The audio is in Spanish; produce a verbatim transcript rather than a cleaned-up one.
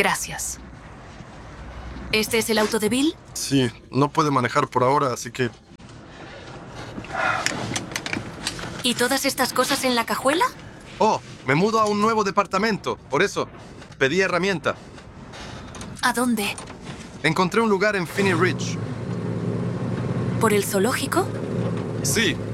Gracias. ¿Este es el auto de Bill? Sí, no puede manejar por ahora, así que... ¿Y todas estas cosas en la cajuela? Oh, me mudo a un nuevo departamento. Por eso, pedí herramienta. ¿A dónde? Encontré un lugar en Finney Ridge. ¿Por el zoológico? Sí,